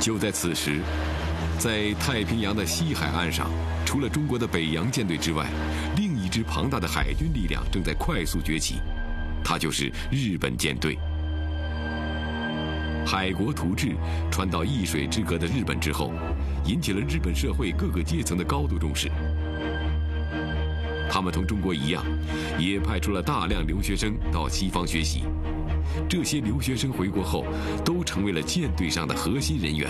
就在此时，在太平洋的西海岸上，除了中国的北洋舰队之外，另一支庞大的海军力量正在快速崛起，它就是日本舰队。海国图志传到一水之隔的日本之后，引起了日本社会各个阶层的高度重视。他们同中国一样，也派出了大量留学生到西方学习。这些留学生回国后，都成为了舰队上的核心人员。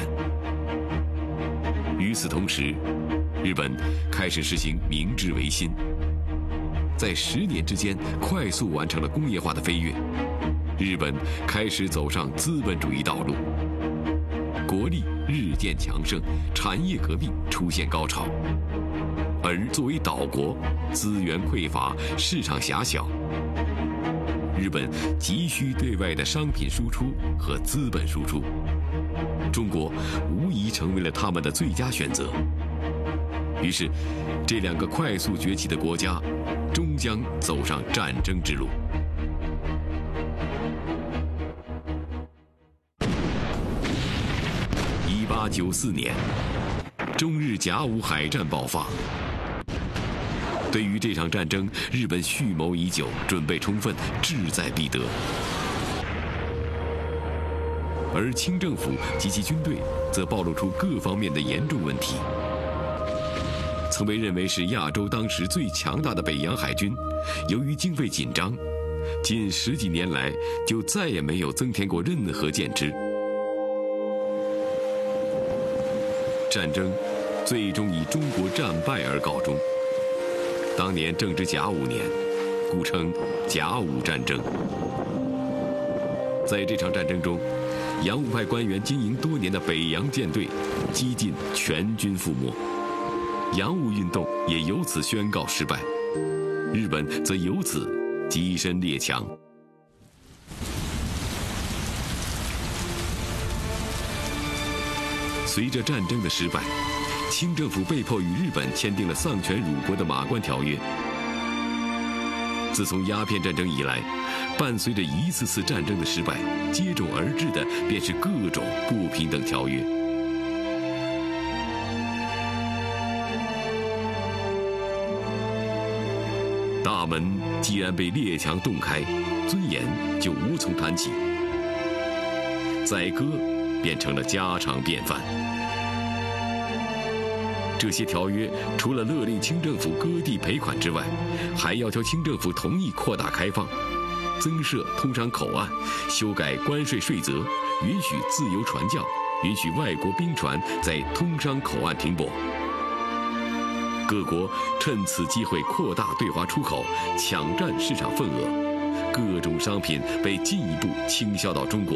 与此同时，日本开始实行明治维新，在10年之间快速完成了工业化的飞跃。日本开始走上资本主义道路，国力日渐强盛，产业革命出现高潮。而作为岛国，资源匮乏，市场狭小，日本急需对外的商品输出和资本输出，中国无疑成为了他们的最佳选择。于是，这两个快速崛起的国家终将走上战争之路。1894年，中日甲午海战爆发。对于这场战争，日本蓄谋已久，准备充分，志在必得。而清政府及其军队则暴露出各方面的严重问题。曾被认为是亚洲当时最强大的北洋海军，由于经费紧张，近10几年来就再也没有增添过任何舰只。战争最终以中国战败而告终。当年正值甲午年，故称甲午战争。在这场战争中，洋务派官员经营多年的北洋舰队几近全军覆没，洋务运动也由此宣告失败，日本则由此跻身列强。随着战争的失败，清政府被迫与日本签订了丧权辱国的马关条约。自从鸦片战争以来，伴随着一次次战争的失败，接踵而至的便是各种不平等条约。大门既然被列强洞开，尊严就无从谈起，宰割变成了家常便饭。这些条约除了勒令清政府割地赔款之外，还要求清政府同意扩大开放，增设通商口岸，修改关税税则，允许自由传教，允许外国兵船在通商口岸停泊。各国趁此机会扩大对华出口，抢占市场份额，各种商品被进一步倾销到中国。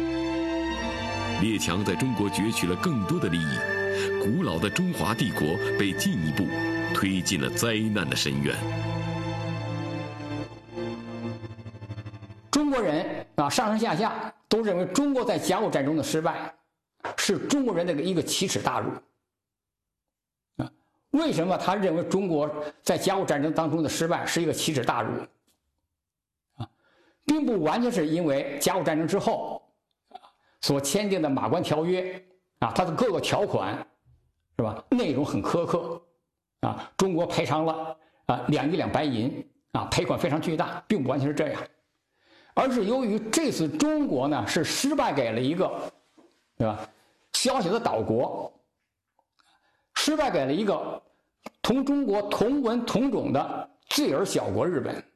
列强在中国攫取了更多的利益，古老的中华帝国被进一步推进了灾难的深渊。 中国人上上下下都认为中国在甲午战争的失败是中国人的一个奇耻大辱。为什么他认为中国在甲午战争当中的失败是一个奇耻大辱？并不完全是因为甲午战争之后所签订的马关条约它的各个条款是吧，内容很苛刻中国赔偿了2亿两白银赔款非常巨大，并不完全是这样，而是由于这次中国呢是失败给了一个对吧小小的岛国，失败给了一个同中国同文同种的罪而小国日本。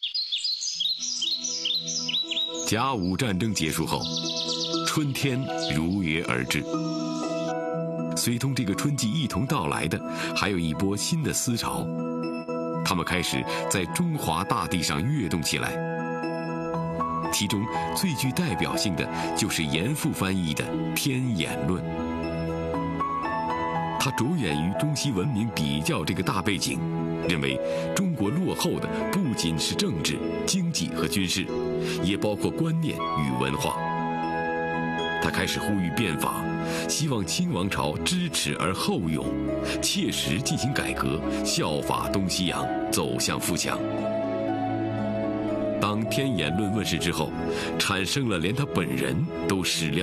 甲午战争结束后，春天如约而至。随同这个春季一同到来的，还有一波新的思潮，他们开始在中华大地上跃动起来。其中最具代表性的就是严复翻译的《天演论》。他着眼于中西文明比较这个大背景，认为中国落后的不仅是政治、经济和军事，也包括观念与文化。他开始呼吁变法，希望清王朝知耻而后勇，切实进行改革，效法东西洋，走向富强。当《天演论》问世之后，产生了连他本人都始料